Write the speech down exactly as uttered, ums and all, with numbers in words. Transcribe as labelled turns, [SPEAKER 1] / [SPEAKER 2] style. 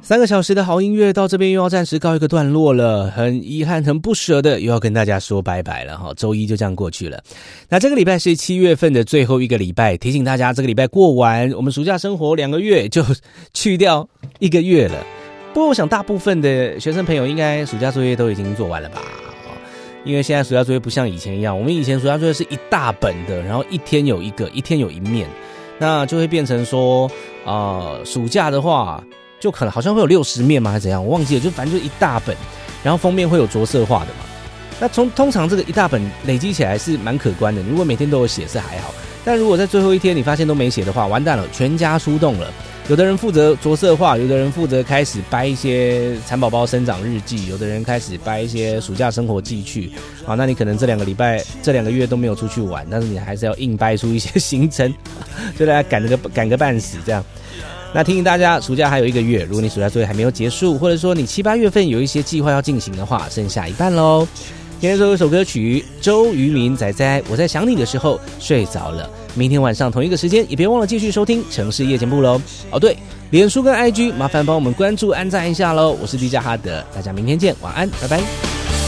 [SPEAKER 1] 三个小时的好音乐到这边又要暂时告一个段落了，很遗憾很不舍的又要跟大家说拜拜了哈，周一就这样过去了。那这个礼拜是七月份的最后一个礼拜，提醒大家这个礼拜过完，我们暑假生活两个月就去掉一个月了。不过我想大部分的学生朋友应该暑假作业都已经做完了吧，因为现在暑假作业不像以前一样，我们以前暑假作业是一大本的，然后一天有一个，一天有一面，那就会变成说呃，暑假的话就可能好像会有六十面吗还是怎样，我忘记了，就反正就一大本，然后封面会有着色画的嘛。那从通常这个一大本累积起来是蛮可观的，如果每天都有写是还好，但如果在最后一天你发现都没写的话，完蛋了，全家出动了。有的人负责着色画，有的人负责开始掰一些蚕宝宝生长日记，有的人开始掰一些暑假生活记去。好，那你可能这两个礼拜、这两个月都没有出去玩，但是你还是要硬掰出一些行程，就大家赶个赶个半死这样。那提醒大家，暑假还有一个月，如果你暑假作业还没有结束，或者说你七八月份有一些计划要进行的话，剩下一半咯。今天最后一首歌曲，周渝民仔仔，我在想你的时候睡着了。明天晚上同一个时间，也别忘了继续收听城市夜间部咯。哦对，脸书跟 I G 麻烦帮我们关注按赞一下咯。我是 D J 哈德，大家明天见，晚安，拜拜。